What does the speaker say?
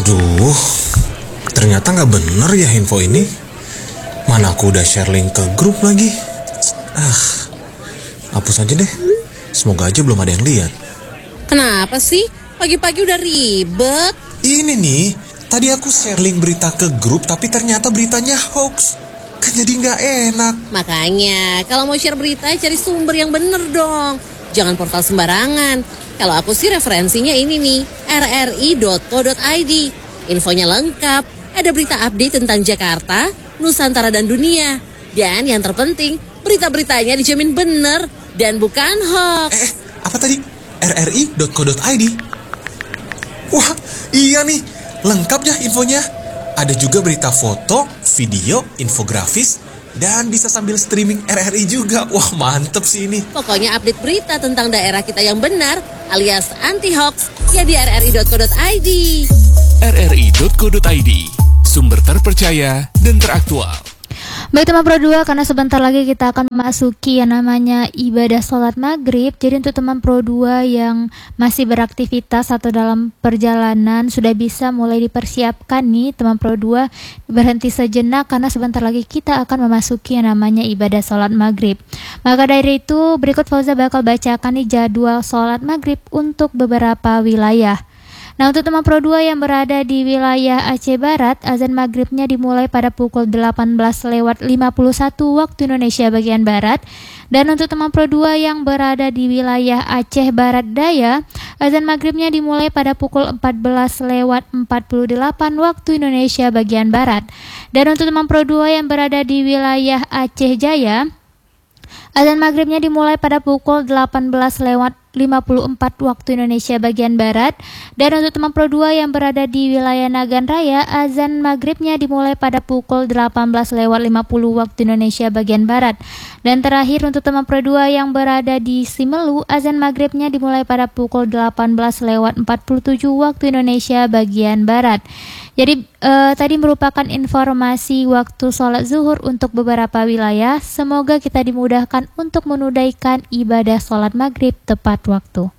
Aduh, ternyata nggak bener ya info ini. Mana aku udah share link ke grup lagi. Hapus aja deh. Semoga aja belum ada yang lihat. Kenapa sih? Pagi-pagi udah ribet. Ini nih, tadi aku share link berita ke grup tapi ternyata beritanya hoax. Kan jadi nggak enak. Makanya, kalau mau share berita cari sumber yang bener dong. Jangan portal sembarangan. Kalau aku sih referensinya ini nih, rri.co.id. Infonya lengkap, ada berita update tentang Jakarta, Nusantara dan dunia. Dan yang terpenting, berita-beritanya dijamin bener dan bukan hoax. Apa tadi? rri.co.id. Wah, iya nih, lengkap ya infonya. Ada juga berita foto, video, infografis, dan bisa sambil streaming RRI juga. Wah, mantep sih ini. Pokoknya update berita tentang daerah kita yang benar alias anti-hoax ya di rri.co.id. rri.co.id, sumber terpercaya dan teraktual. Baik teman Pro 2, karena sebentar lagi kita akan memasuki yang namanya ibadah sholat maghrib. Jadi untuk teman Pro 2 yang masih beraktivitas atau dalam perjalanan sudah bisa mulai dipersiapkan nih teman Pro 2, berhenti sejenak karena sebentar lagi kita akan memasuki yang namanya ibadah sholat maghrib. Maka dari itu berikut Fauza bakal bacakan nih jadwal sholat maghrib untuk beberapa wilayah. Nah, untuk teman Pro 2 yang berada di wilayah Aceh Barat, azan maghribnya dimulai pada pukul 18.51 waktu Indonesia bagian Barat. Dan untuk teman Pro 2 yang berada di wilayah Aceh Barat Daya, azan maghribnya dimulai pada pukul 14.48 waktu Indonesia bagian Barat. Dan untuk teman Pro 2 yang berada di wilayah Aceh Jaya, azan maghribnya dimulai pada pukul 18.54 waktu Indonesia bagian Barat. Dan untuk teman Pro 2 yang berada di wilayah Nagan Raya, azan maghribnya dimulai pada pukul 18.50 waktu Indonesia bagian Barat. Dan terakhir untuk teman Pro 2 yang berada di Simelu, azan maghribnya dimulai pada pukul 18.47 waktu Indonesia bagian Barat. Jadi tadi merupakan informasi waktu sholat zuhur untuk beberapa wilayah. Semoga kita dimudahkan untuk menunaikan ibadah sholat maghrib tepat waktu.